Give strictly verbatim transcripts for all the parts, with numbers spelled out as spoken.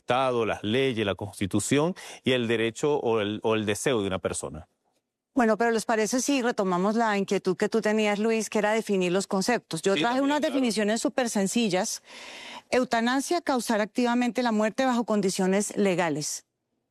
Estado, las leyes, la Constitución y el derecho o el, o el deseo de una persona. Bueno, pero ¿les parece si retomamos la inquietud que tú tenías, Luis, que era definir los conceptos? Yo Sí, traje también, unas claro. definiciones súper sencillas. Eutanasia, causar activamente la muerte bajo condiciones legales,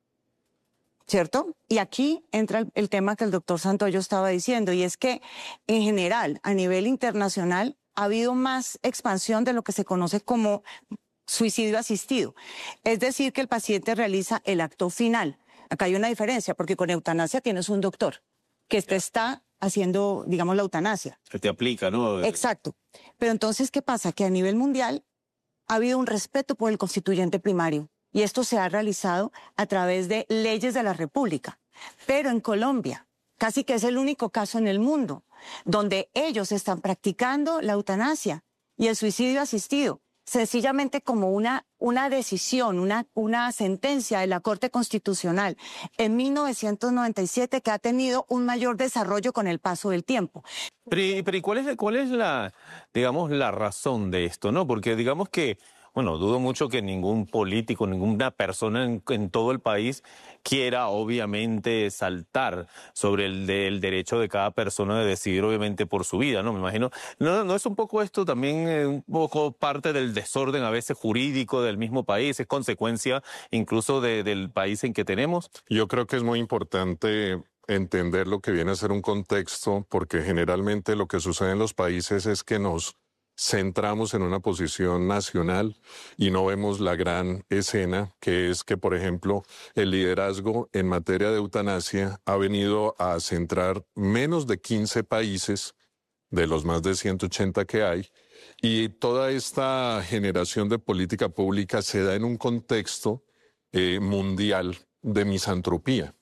¿cierto? Y aquí entra el, el tema que el doctor Santoyo estaba diciendo, y es que en general, a nivel internacional, ha habido más expansión de lo que se conoce como suicidio asistido. Es decir, que el paciente realiza el acto final. Acá hay una diferencia, porque con eutanasia tienes un doctor que te está haciendo, digamos, la eutanasia. Se te aplica, ¿no? Exacto. Pero entonces, ¿qué pasa? Que a nivel mundial ha habido un respeto por el constituyente primario y esto se ha realizado a través de leyes de la República. Pero en Colombia, casi que es el único caso en el mundo donde ellos están practicando la eutanasia y el suicidio asistido, sencillamente como una, una decisión, una, una sentencia de la Corte Constitucional en mil novecientos noventa y siete que ha tenido un mayor desarrollo con el paso del tiempo. Pero, y- pero ¿y cuál es, cuál es la, digamos, la razón de esto, no? Porque digamos que, bueno, dudo mucho que ningún político, ninguna persona en, en todo el país quiera, obviamente, saltar sobre el, de- el derecho de cada persona de decidir, obviamente, por su vida, ¿no? Me imagino. ¿No, no es un poco esto también eh, un poco parte del desorden a veces jurídico del mismo país? ¿Es consecuencia incluso de- del país en que tenemos? Yo creo que es muy importante entender lo que viene a ser un contexto, porque generalmente lo que sucede en los países es que nos centramos en una posición nacional y no vemos la gran escena, que es que, por ejemplo, el liderazgo en materia de eutanasia ha venido a centrar menos de quince países de los más de ciento ochenta que hay, y toda esta generación de política pública se da en un contexto eh, mundial de misantropía,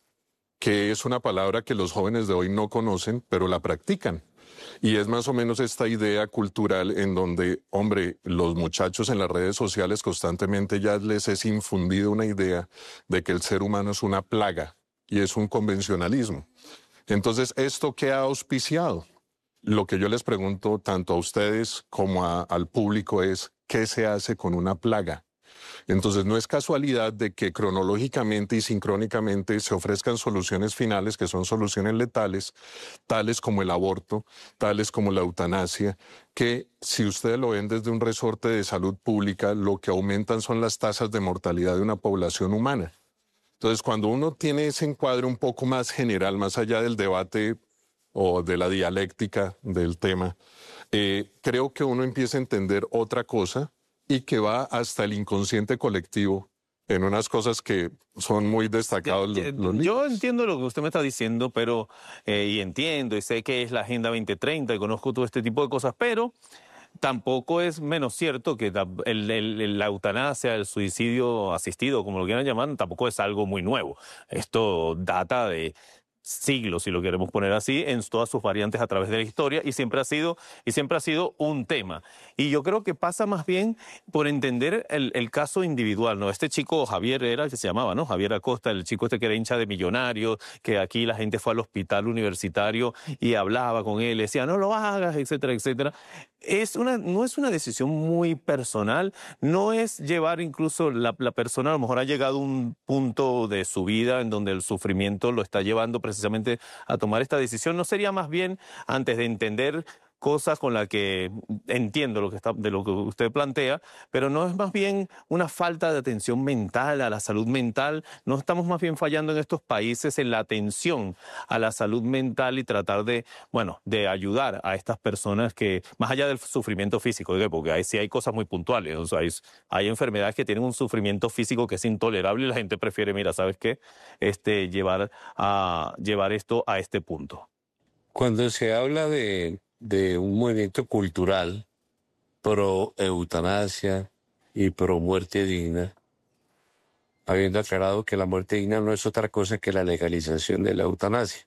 que es una palabra que los jóvenes de hoy no conocen, pero la practican. Y es más o menos esta idea cultural en donde, hombre, los muchachos en las redes sociales constantemente ya les es infundido una idea de que el ser humano es una plaga y es un convencionalismo. Entonces, ¿esto qué ha auspiciado? Lo que yo les pregunto tanto a ustedes como a, al público es, ¿qué se hace con una plaga? Entonces, no es casualidad de que cronológicamente y sincrónicamente se ofrezcan soluciones finales que son soluciones letales, tales como el aborto, tales como la eutanasia, que si ustedes lo ven desde un resorte de salud pública, lo que aumentan son las tasas de mortalidad de una población humana. Entonces, cuando uno tiene ese encuadre un poco más general, más allá del debate o de la dialéctica del tema, eh, creo que uno empieza a entender otra cosa y que va hasta el inconsciente colectivo en unas cosas que son muy destacados Ya, los, ya, los Yo libros. entiendo lo que usted me está diciendo, pero, eh, y entiendo, y sé que es la Agenda veinte treinta, y conozco todo este tipo de cosas, pero tampoco es menos cierto que ta- el- el- el- la eutanasia, el suicidio asistido, como lo quieran llamar, tampoco es algo muy nuevo. Esto data de siglos, si lo queremos poner así, en todas sus variantes a través de la historia, y siempre ha sido, y siempre ha sido un tema. Y yo creo que pasa más bien por entender el, el caso individual, ¿no? Este chico Javier era el que se llamaba, ¿no? Javier Acosta, el chico este que era hincha de Millonarios, que aquí la gente fue al hospital universitario y hablaba con él, decía, no lo hagas, etcétera, etcétera. Es una, no es una decisión muy personal, no es llevar incluso la, la persona, a lo mejor ha llegado a un punto de su vida en donde el sufrimiento lo está llevando precisamente a tomar esta decisión. ¿No sería más bien, antes de entender cosas con las que entiendo lo que está, de lo que usted plantea, pero no es más bien una falta de atención mental a la salud mental? ¿No estamos más bien fallando en estos países en la atención a la salud mental y tratar de, bueno, de ayudar a estas personas que, más allá del sufrimiento físico, ¿eh? Porque ahí sí hay cosas muy puntuales, o sea, hay, hay enfermedades que tienen un sufrimiento físico que es intolerable y la gente prefiere, mira, ¿sabes qué? Este, llevar, a, llevar esto a este punto. Cuando se habla de, de un movimiento cultural pro eutanasia y pro muerte digna, habiendo aclarado que la muerte digna no es otra cosa que la legalización de la eutanasia,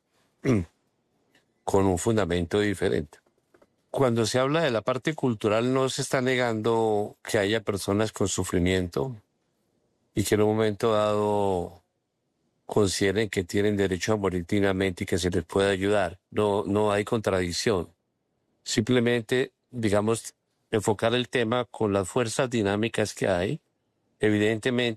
con un fundamento diferente. Cuando se habla de la parte cultural, no se está negando que haya personas con sufrimiento y que en un momento dado consideren que tienen derecho a morir dignamente y que se les puede ayudar. No, no hay contradicción. Simplemente, digamos, enfocar el tema con las fuerzas dinámicas que hay. Evidentemente,